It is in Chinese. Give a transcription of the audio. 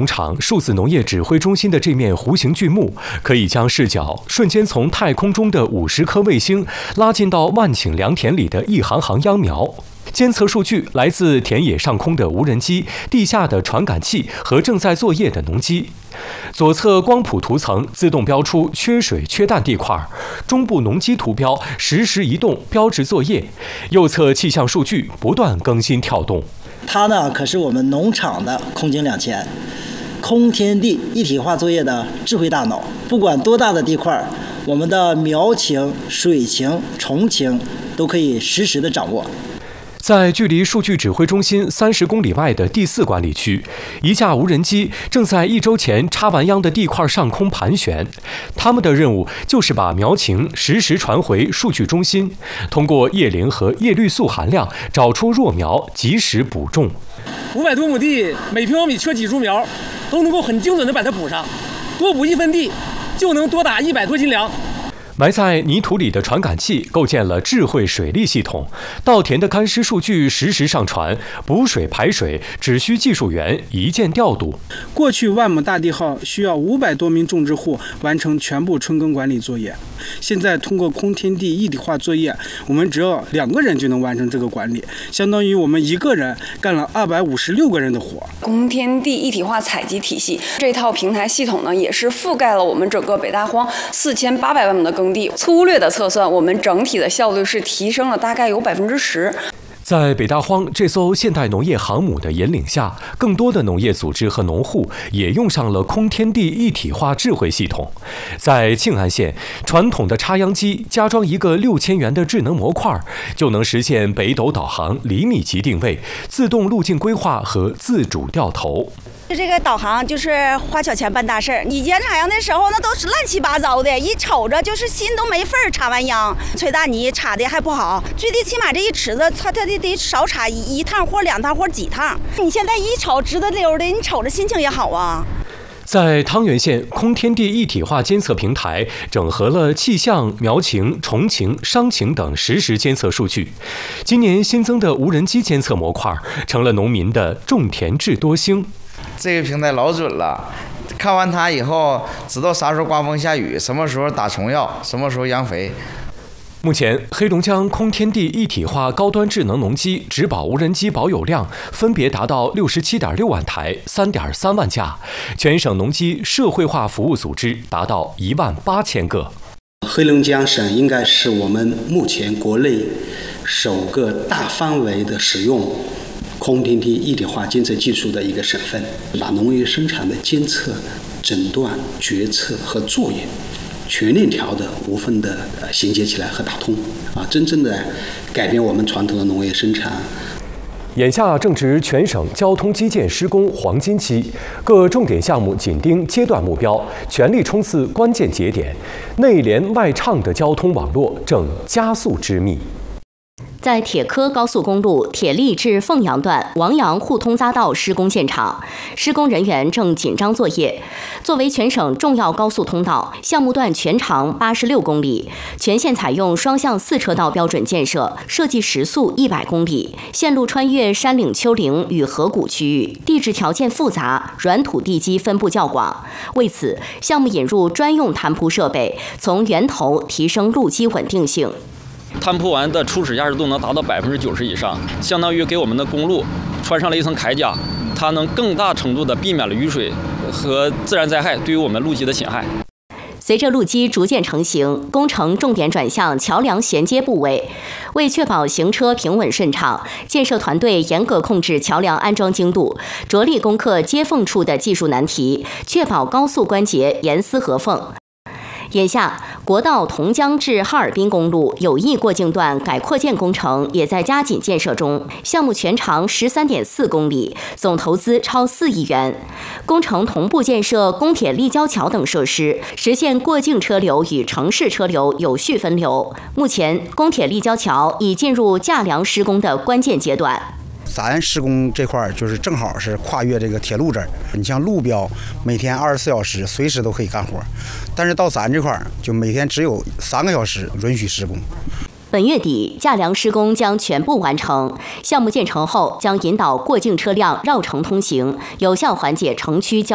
场数字农业指挥中心的这面弧形巨幕，可以将视角瞬间从太空中的50颗卫星拉进到万顷良田里的一行行秧苗。监测数据来自田野上空的无人机、地下的传感器和正在作业的农机。左侧光谱图层自动标出缺水缺氮地块，中部农机图标实时移动标志作业，右侧气象数据不断更新跳动。 它呢，可是我们农场的空警2000、空天地一体化作业的智慧大脑。不管多大的地块，我们的苗情、水情、虫情都可以实时的掌握。 在距离数据指挥中心30公里外的第4管理区，一架无人机正在1周前插完秧的地块上空盘旋。他们的任务就是把苗情实时传回数据中心，通过叶磷和叶绿素含量找出弱苗，及时补种。 500多亩地，每平方米缺几株苗，都能够很精准地把它补上，多补1分地就能多打100多斤粮。 埋在泥土里的传感器构建了智慧水利系统，稻田的干湿数据实时上传，补水排水只需技术员一键调度。 过去万亩大地号需要500多名种植户完成全部春耕管理作业，现在通过空天地一体化作业，我们只要2个人就能完成这个管理，相当于我们1个人干了256个人的活。 空天地一体化采集体系这套平台系统呢，也是覆盖了我们整个北大荒4800万亩的耕地。粗略的测算，我们整体的效率是提升了大概有10%。 在北大荒这艘现代农业航母的引领下，更多的农业组织和农户也用上了空天地一体化智慧系统。在庆安县，传统的插秧机加装一个6000元的智能模块，就能实现北斗导航、厘米级定位、自动路径规划和自主掉头。 这个导航就是花小钱办大事儿。你沿插秧的时候，那都是乱七八糟的，一瞅着就是心都没份儿。插完秧，崔大泥插的还不好，最低起码这一池子，他得少插一趟或2趟或几趟。你现在一瞅直的溜的，你瞅着心情也好啊。 在汤原县，空天地一体化监测平台整合了气象、苗情、虫情、伤情等实时监测数据。今年新增的无人机监测模块成了农民的种田智多星。 这个平台老准了，看完它以后，知道啥时候刮风下雨，什么时候打虫药，什么时候养肥。 目前，黑龙江空天地一体化高端智能农机植保无人机保有量分别达到67.6万台、3.3万架，全省农机社会化服务组织达到18000个。 黑龙江省应该是我们目前国内首个大范围的使用空天地一体化监测技术的一个省份，把农业生产的监测、诊断、决策和作业全链条的无缝的衔接起来和打通，真正的改变我们传统的农业生产。 眼下正值全省交通基建施工黄金期，各重点项目紧盯阶段目标，全力冲刺关键节点，内连外畅的交通网络正加速织密。 在铁科高速公路铁力至凤阳段王阳互通匝道施工现场，施工人员正紧张作业。作为全省重要高速通道，项目段全长86公里，全线采用双向4车道标准建设，设计时速100公里，线路穿越山岭、丘陵与河谷区域，地质条件复杂，软土地基分布较广。为此，项目引入专用摊铺设备，从源头提升路基稳定性。 摊铺完的初始压实度能达到90%以上，相当于给我们的公路穿上了一层铠甲，它能更大程度地避免了雨水和自然灾害对于我们路基的侵害。 随着路基逐渐成型，工程重点转向桥梁衔接部位。为确保行车平稳顺畅，建设团队严格控制桥梁安装精度，着力攻克接缝处的技术难题，确保高速关节严丝合缝。眼下，国道同江至哈尔滨公路友谊过境段改扩建工程也在加紧建设中，项目全长13.4公里，总投资超4亿元。工程同步建设公铁立交桥等设施，实现过境车流与城市车流有序分流。目前，公铁立交桥已进入架梁施工的关键阶段。 咱施工这块就是正好是跨越这个铁路这儿，你像路标每天24小时随时都可以干活，但是到咱这块就每天只有3个小时允许施工。 本月底，架梁施工将全部完成。项目建成后，将引导过境车辆绕城通行，有效缓解城区交